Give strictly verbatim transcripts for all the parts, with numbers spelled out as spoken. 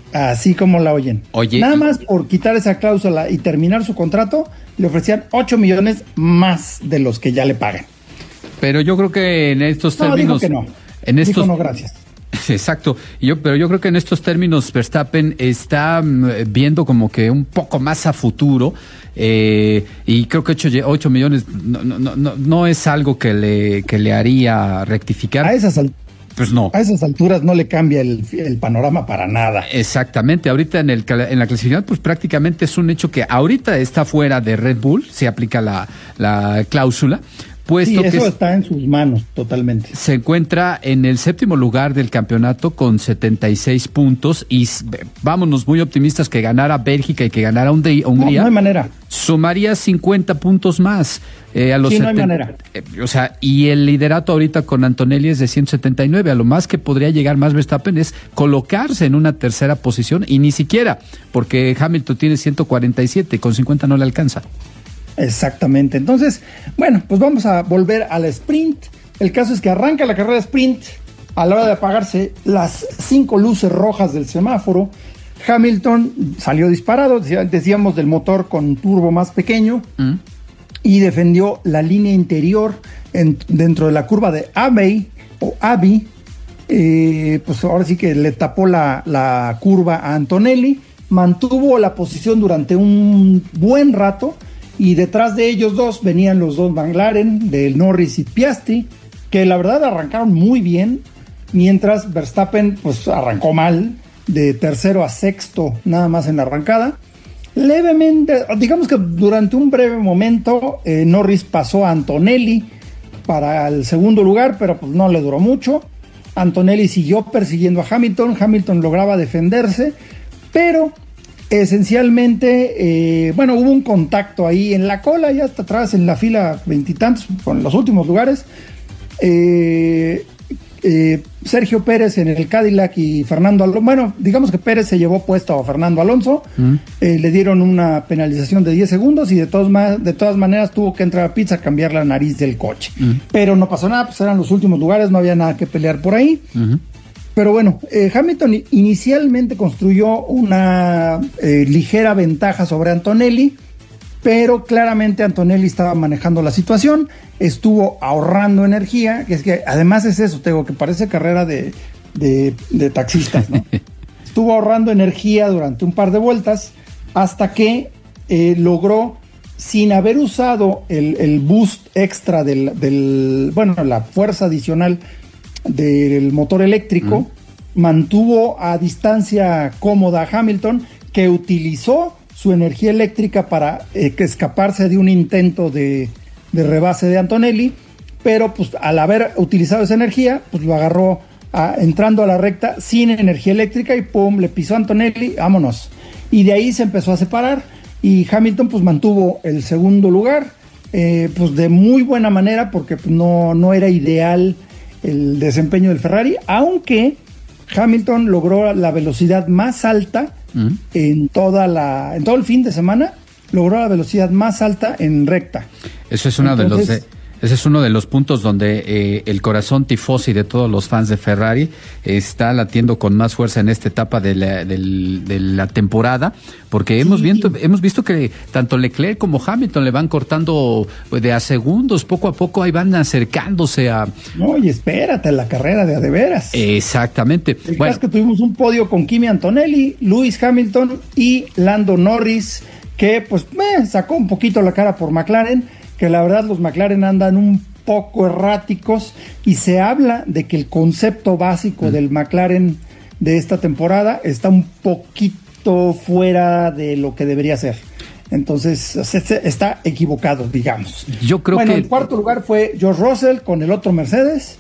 Así como la oyen. Oye, Nada y... más por quitar esa cláusula y terminar su contrato, le ofrecían ocho millones más de los que ya le pagan. Pero yo creo que en estos no, términos... Dijo que no. En estos... Dijo no, gracias. Exacto, yo, pero yo creo que en estos términos Verstappen está viendo como que un poco más a futuro eh, y creo que ocho millones no, no, no, no es algo que le, que le haría rectificar. A esas alturas. Pues no. A esas alturas no le cambia el, el panorama para nada. Exactamente. Ahorita en, el, en la clasificación, pues prácticamente es un hecho que ahorita está fuera de Red Bull, se aplica la, la cláusula. Puesto sí, eso que está en sus manos totalmente. Se encuentra en el séptimo lugar del campeonato con setenta y seis puntos y vámonos muy optimistas que ganara Bélgica y que ganara Hungría. No, no hay manera. Sumaría cincuenta puntos más. Eh, a los sí, setenta, no hay manera. Eh, o sea, y el liderato ahorita con Antonelli es de ciento setenta y nueve. A lo más que podría llegar más Verstappen es colocarse en una tercera posición y ni siquiera, porque Hamilton tiene ciento cuarenta y siete, con cincuenta no le alcanza. Exactamente. Entonces, bueno, pues vamos a volver al sprint. El caso es que arranca la carrera sprint a la hora de apagarse las cinco luces rojas del semáforo. Hamilton salió disparado, decíamos del motor con turbo más pequeño, mm. y defendió la línea interior en, dentro de la curva de Abbey o Abbey. Eh, pues ahora sí que le tapó la, la curva a Antonelli, mantuvo la posición durante un buen rato. Y detrás de ellos dos venían los dos McLaren, de Norris y Piastri, que la verdad arrancaron muy bien, mientras Verstappen pues arrancó mal, de tercero a sexto nada más en la arrancada. Levemente, digamos que durante un breve momento, eh, Norris pasó a Antonelli para el segundo lugar, pero pues no le duró mucho. Antonelli siguió persiguiendo a Hamilton, Hamilton lograba defenderse, pero... Esencialmente, eh, bueno, hubo un contacto ahí en la cola, ya hasta atrás en la fila veintitantos, con los últimos lugares. Eh, eh, Sergio Pérez en el Cadillac y Fernando Alonso, bueno, digamos que Pérez se llevó puesto a Fernando Alonso, mm. eh, le dieron una penalización de diez segundos y de, todos ma- de todas maneras tuvo que entrar a pits a cambiar la nariz del coche. Mm. Pero no pasó nada, pues eran los últimos lugares, no había nada que pelear por ahí. Mm-hmm. Pero bueno, eh, Hamilton inicialmente construyó una eh, ligera ventaja sobre Antonelli, pero claramente Antonelli estaba manejando la situación, estuvo ahorrando energía, que es que además es eso, te digo, que parece carrera de, de, de taxistas, ¿no? Estuvo ahorrando energía durante un par de vueltas hasta que eh, logró, sin haber usado el, el boost extra del, del, bueno, la fuerza adicional del motor eléctrico, mm. mantuvo a distancia cómoda a Hamilton, que utilizó su energía eléctrica para eh, que escaparse de un intento de, de rebase de Antonelli, pero pues al haber utilizado esa energía, pues lo agarró a, entrando a la recta sin energía eléctrica y pum, le pisó a Antonelli, vámonos. Y de ahí se empezó a separar y Hamilton pues mantuvo el segundo lugar, eh, pues de muy buena manera, porque pues, no, no era ideal el desempeño del Ferrari, aunque Hamilton logró la velocidad más alta mm. en toda la en todo el fin de semana, logró la velocidad más alta en recta. Eso es uno Entonces, de los de, ese es uno de los puntos donde eh, el corazón tifosi de todos los fans de Ferrari está latiendo con más fuerza en esta etapa de la, de, de la temporada, porque sí. hemos, visto, hemos visto que tanto Leclerc como Hamilton le van cortando de a segundos, poco a poco ahí van acercándose a... No, y espérate, la carrera de a de veras. Exactamente. El bueno. caso es que tuvimos un podio con Kimi Antonelli, Lewis Hamilton y Lando Norris, que pues eh, sacó un poquito la cara por McLaren, que la verdad los McLaren andan un poco erráticos y se habla de que el concepto básico mm. del McLaren de esta temporada está un poquito fuera de lo que debería ser. Entonces está equivocado, digamos. Yo creo bueno, que... el cuarto lugar fue George Russell con el otro Mercedes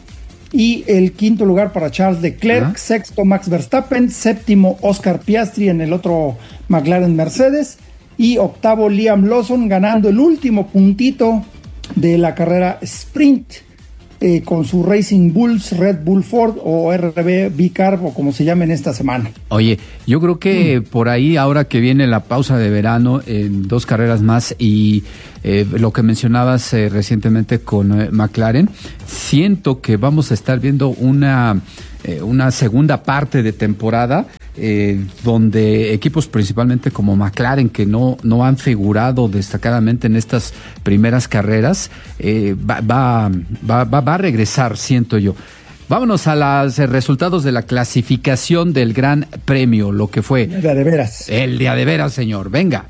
y el quinto lugar para Charles Leclerc, ¿Ah? sexto Max Verstappen, séptimo Oscar Piastri en el otro McLaren Mercedes y octavo Liam Lawson ganando el último puntito de la carrera sprint eh, con su Racing Bulls, Red Bull Ford o R B B-Carb o como se llame en esta semana. Oye, yo creo que mm. por ahí ahora que viene la pausa de verano en dos carreras más y eh, lo que mencionabas eh, recientemente con eh, McLaren, siento que vamos a estar viendo una, eh, una segunda parte de temporada eh, donde equipos principalmente como McLaren, que no, no han figurado destacadamente en estas primeras carreras, eh, va, va, va, va, va a regresar, siento yo. Vámonos a los resultados de la clasificación del Gran Premio, lo que fue... El de a de veras. El de a de veras, señor. Venga.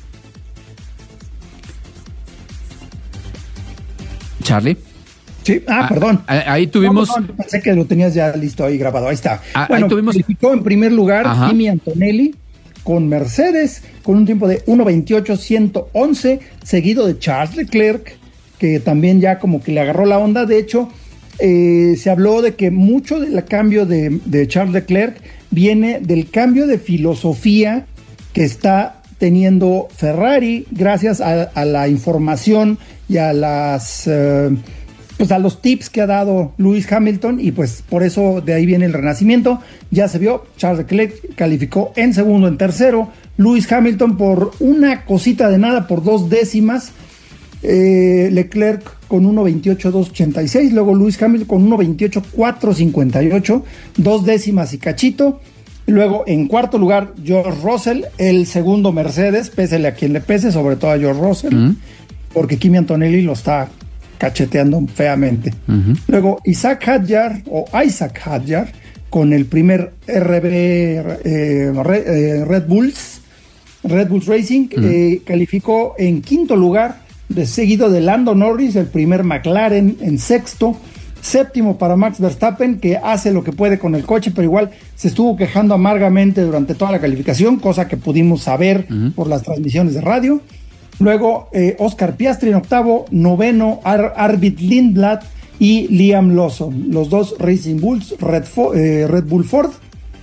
Charlie. Sí, ah, ah perdón. Ahí tuvimos... No, no, pensé que lo tenías ya listo ahí grabado, ahí está. Ah, bueno, ahí tuvimos... calificó en primer lugar Kimi Antonelli con Mercedes, con un tiempo de uno veintiocho ciento once, seguido de Charles Leclerc, que también ya como que le agarró la onda. De hecho, eh, se habló de que mucho del cambio de, de Charles Leclerc viene del cambio de filosofía que está teniendo Ferrari gracias a, a la información y a las... Eh, pues a los tips que ha dado Lewis Hamilton, y pues por eso de ahí viene el renacimiento. Ya se vio, Charles Leclerc calificó en segundo, en tercero, Lewis Hamilton por una cosita de nada, por dos décimas, eh, Leclerc con uno veintiocho dos ochenta y seis, luego Lewis Hamilton con uno veintiocho cuatro cincuenta y ocho, dos décimas y cachito. Luego en cuarto lugar George Russell, el segundo Mercedes, pésele a quien le pese, sobre todo a George Russell, mm. porque Kimi Antonelli lo está cacheteando feamente. Uh-huh. Luego Isaac Hadjar o Isaac Hadjar con el primer R B eh, Red, eh, Red Bulls Red Bulls Racing, uh-huh. eh, calificó en quinto lugar, de seguido de Lando Norris, el primer McLaren en sexto, séptimo para Max Verstappen, que hace lo que puede con el coche, pero igual se estuvo quejando amargamente durante toda la calificación, cosa que pudimos saber uh-huh. por las transmisiones de radio. Luego eh, Oscar Piastri en octavo, noveno Ar- Arvid Lindblad y Liam Lawson, los dos Racing Bulls, Red, Fo- eh, Red Bull Ford,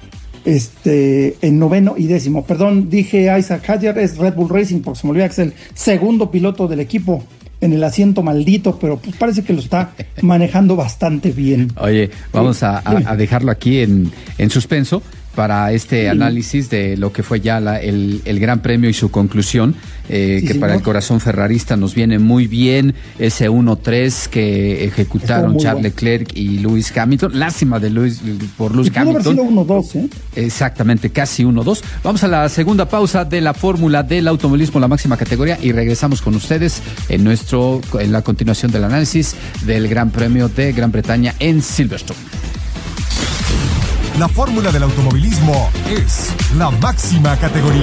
este, en noveno y décimo. Perdón, dije Isaac Hadjar, es Red Bull Racing porque se me olvidó que es el segundo piloto del equipo en el asiento maldito, pero pues parece que lo está manejando bastante bien. Oye, vamos a, a, a dejarlo aquí en, en suspenso para este sí. análisis de lo que fue ya la, el, el Gran Premio y su conclusión, eh, sí, que para el corazón ferrarista nos viene muy bien ese uno tres que ejecutaron Charles bueno. Leclerc y Lewis Hamilton. Lástima de Lewis, por Lewis y Hamilton. Pudo haber sido uno dos, ¿eh? Exactamente, casi uno dos. Vamos a la segunda pausa de la fórmula del automovilismo, la máxima categoría, y regresamos con ustedes en nuestro en la continuación del análisis del Gran Premio de Gran Bretaña en Silverstone. La fórmula del automovilismo es la máxima categoría.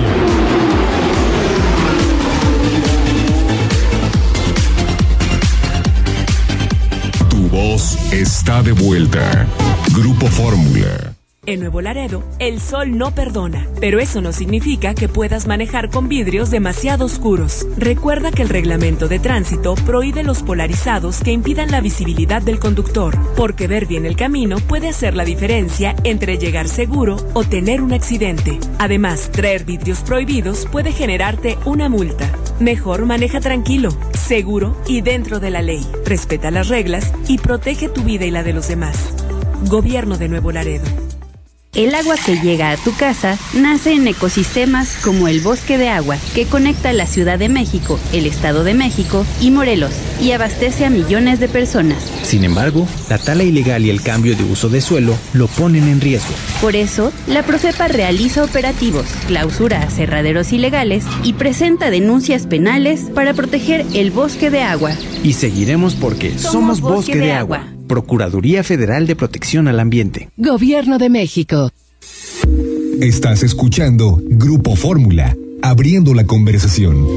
Tu voz está de vuelta. Grupo Fórmula. En Nuevo Laredo, el sol no perdona, pero eso no significa que puedas manejar con vidrios demasiado oscuros. Recuerda que el reglamento de tránsito prohíbe los polarizados que impidan la visibilidad del conductor, porque ver bien el camino puede hacer la diferencia entre llegar seguro o tener un accidente. Además, traer vidrios prohibidos puede generarte una multa. Mejor maneja tranquilo, seguro y dentro de la ley. Respeta las reglas y protege tu vida y la de los demás. Gobierno de Nuevo Laredo. El agua que llega a tu casa nace en ecosistemas como el Bosque de Agua, que conecta la Ciudad de México, el Estado de México y Morelos, y abastece a millones de personas. Sin embargo, la tala ilegal y el cambio de uso de suelo lo ponen en riesgo. Por eso, la Profepa realiza operativos, clausura aserraderos ilegales y presenta denuncias penales para proteger el Bosque de Agua. Y seguiremos porque somos, somos Bosque, Bosque de, de Agua. Agua. Procuraduría Federal de Protección al Ambiente. Gobierno de México. Estás escuchando Grupo Fórmula, abriendo la conversación.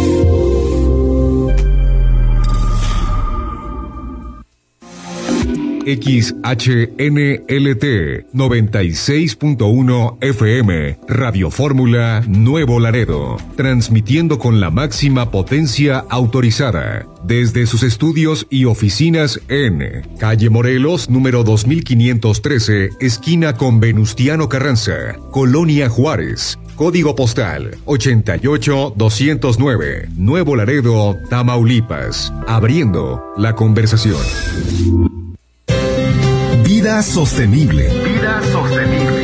X H N L T noventa y seis punto uno F M, Radio Fórmula Nuevo Laredo, transmitiendo con la máxima potencia autorizada desde sus estudios y oficinas en Calle Morelos, número dos mil quinientos trece, esquina con Venustiano Carranza, Colonia Juárez. Código postal ochenta y ocho doscientos nueve, Nuevo Laredo, Tamaulipas, abriendo la conversación. Vida sostenible. Vida sostenible.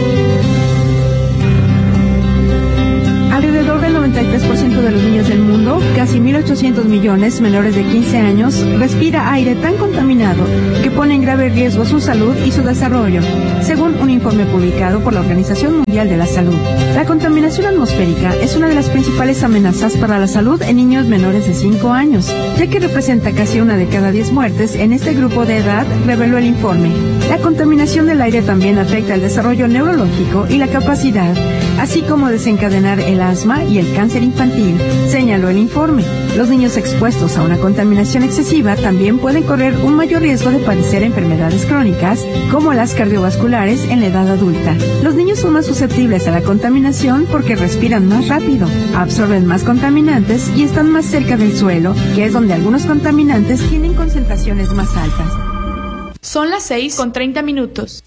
Alrededor del noventa y tres por ciento de los niños del mundo, casi mil ochocientos millones menores de quince años, respira aire tan contaminado que pone en grave riesgo su salud y su desarrollo, según Universidad informe publicado por la Organización Mundial de la Salud. La contaminación atmosférica es una de las principales amenazas para la salud en niños menores de cinco años, ya que representa casi una de cada diez muertes en este grupo de edad, reveló el informe. La contaminación del aire también afecta el desarrollo neurológico y la capacidad, así como desencadenar el asma y el cáncer infantil, señaló el informe. Los niños expuestos a una contaminación excesiva también pueden correr un mayor riesgo de padecer enfermedades crónicas, como las cardiovasculares en la edad adulta. Los niños son más susceptibles a la contaminación porque respiran más rápido, absorben más contaminantes y están más cerca del suelo, que es donde algunos contaminantes tienen concentraciones más altas. Son las seis con treinta minutos.